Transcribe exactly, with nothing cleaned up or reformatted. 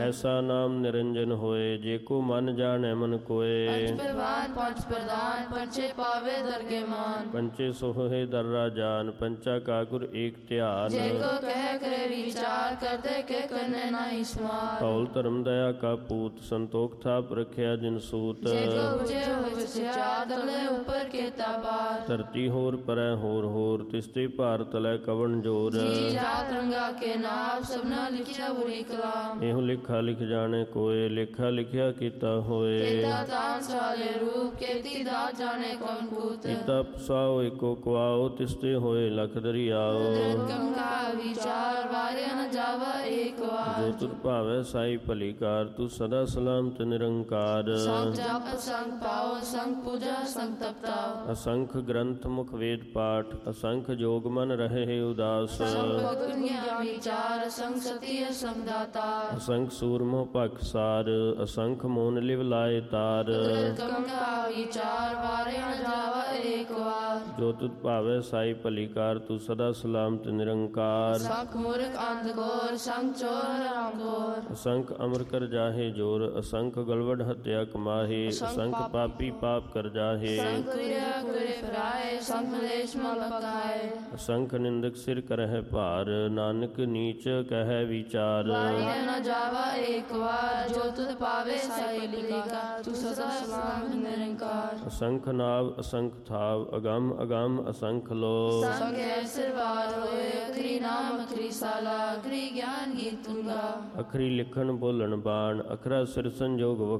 ਐਸਾ ਨਾਮ ਨਿਰੰਜਨ ਹੋਏ, ਜੇ ਕੋ ਮਨ ਜਾਣੈ ਮਨ ਕੋਏ। ਪੰਚ ਪ੍ਰਵਾਨ ਪੰਚ ਪ੍ਰਦਾਨ, ਪੰਚੇ ਪਾਵੇ ਦਰਗੇ ਮਾਨ। ਪੰਚੇ ਸੋਹੇ ਦਰ ਰਾਜਾਨ, ਪੰਚਾ ਕਾ ਗੁਰ ਏਕ ਧਿਆਨ। ਜੇ ਕੋ ਕਹਿ ਕਰੇ ਵਿਚਾਰ, ਕਰਦੇ ਕੇ ਕਰਨੇ ਨਾਹੀ ਸਮਾਰ। ਧੌਲ ਧਰਮ ਦਇਆ ਕਾ ਪੂਤ, ਸੰਤੋਖ ਥਾਪ ਰਖਿਆ ਜਿਨ ਸੂਤ। ਜੇ ਕੋ ਉਚੇ ਹੋਇ ਵਿਚਾਰ, ਤਲੇ ਉੱਪਰ ਕੀਤਾ ਪਾਰ। ਧਰਤੀ ਹੋਰ ਪਰੈ ਹੋਰ ਹੋਰ, ਤਿਸਤੇ ਭਾਰ ਤਲੈ ਕਵਣ ਜੋਰ। ਜੀ ਜਾਤ ਰੰਗਾ ਕੇ ਨਾਮ, ਸਭਨਾ ਲਿਖਿਆ ਬੁਰੀ ਕਲਾਮ। ਇਹੋ ਲਿਖਾ ਲਿਖ ਜਾਣੇ ਕੋਏ, ਲੇਖਾ ਲਿਖਿਆ ਕੀਤਾ ਹੋਏ। ਕੀਤਾ ਤਾਨ ਸਾਲੇ ਰੂਪ, ਕੀਤੀ ਦਾਤ ਜਾਣੇ ਕੌਣ ਕੂਤ। ਕੀਤਾ ਪਸਾਓ ਏਕੋ ਕੁਆਓ, ਤਿਸਤੇ ਹੋਏ ਲਖ ਦਰਿਆਓ। ਗੰਗਾ ਵਿਚਾਰ, ਵਾਰੇ ਨ ਜਾਵਾ ਏਕ ਵਾਰ। ਜੋ ਤੁਧ ਭਾਵੈ ਸਾਈ ਭਲੀ ਕਾਰ, ਤੂੰ ਸਦਾ ਸਲਾਮਤ ਨਿਰੰਕਾਰ। ਸੰਗ ਜਪ ਸੰਗ ਪਾਓ, ਸੰਗ ਪੂਜਾ ਸੰਗ ਤਪਤਾਓ। ਅਸੰਖ ਗ੍ਰੰਥ ਮੁਖ ਵੇਦ ਪਾਠ, ਅਸੰਖ ਜੋਗ ਮਨ ਰਹੇ ਉਦਾਸ। ਸੰਗ ਭਗਤ ਗਿਆਨ ਵਿਚਾਰ, ਸੰਗ ਸਤਿ ਸੰਗ ਦਾਤਾਰ। ਅਸੰਖ ਸੂਰਮੋ ਭਖ ਸਾਰ, ਅਸੰਖ ਮੋਨ ਲਿਵ ਲਾਏ ਤਾਰ। ਗੰਗਾ ਵਿਚਾਰ, ਵਾਰੇ ਨ ਜਾਵਾ ਏਕ ਵਾਰ। ਜੋ ਤੁਧ ਭਾਵੈ ਸਾਈ ਭਲੀ ਕਾਰ, ਤੂੰ ਸਦਾ ਸਲਾਮਤ ਨਿਰੰਕਾਰ। ਸੰਗ ਮੂਰਖ ਅੰਧ ਘੋਰ, ਸੰਗ ਚੋਰ ਰਾਮ ਘੋਰ। ਅਸੰਖ ਅਮਰ ਕਰ ਜਾਹੇ ਜੋਰ, ਅਸੰਖ ਗਲਵਡ ਹਤਿਆ ਕਮਾਹੇ। ਅਸੰਖ ਪਾਪੀ ਪਾਪ ਕਰ ਜਾਹੇ। ਸੰਗ ਕਿਰਿਆ ਕਰੇ ਫਰਾਏ, ਸੰਗ ਮਲੇਸ਼ ਮਲ ਪਕਾਏ। ਅਸੰਖ ਨਿੰਦਕ ਸਿਰ ਕਰਹਿ ਭਾਰ, ਨਾਨਕ ਨੀਚ ਕਹਿ ਵਿਚਾਰ। ਵਾਰੇ ਨ ਜਾਵਾ ਏਕ ਵਾਰ, ਜੋ ਤੁਧ ਪਾਵੇ ਸਾਈ ਭਲੀ ਕਾਰ। ਤੂੰ ਸਦਾ ਸਲਾਮਤ ਨਿਰੰਕਾਰ। ਅਸੰਖ ਨਾਵ ਅਸੰਖ ਥਾਵ, ਅਗੰਮ ਅਗੰਮ ਅਸੰਖ ਲੋ। ਸੰਗ ਐਸਰ ਵਾਰ ਹੋਏ, ਅਖਰੀ ਨਾਮ ਅਖਰੀ ਸਾਲਾ। ਅਖਰੀ ਗਿਆਨ ਗੀਤ ਤੁੰਗਾ। ਅਖਰੀ ਲਿਖਣ ਬੋਲਣ ਬਾਣ, ਅਖਰਾ ਸਿਰ ਸੰਜੋਗ